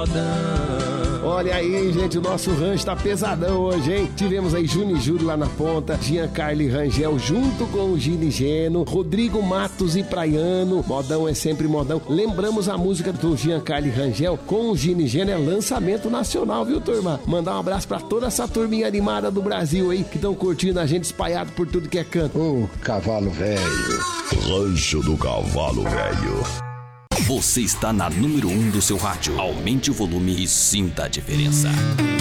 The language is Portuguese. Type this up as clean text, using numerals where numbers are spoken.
Olha aí, gente, o nosso rancho tá pesadão hoje, hein? Tivemos aí Juni Júlio lá na ponta, Giancarlo Rangel junto com o Gini Geno, Rodrigo Matos e Praiano. Modão é sempre modão. Lembramos a música do Giancarlo Rangel com o Gini Geno, é lançamento nacional, viu, turma? Mandar um abraço pra toda essa turminha animada do Brasil aí, que estão curtindo a gente espalhado por tudo que é canto. Ô, cavalo velho. Rancho do Cavalo Velho. Você está na número 1 do seu rádio. Aumente o volume e sinta a diferença.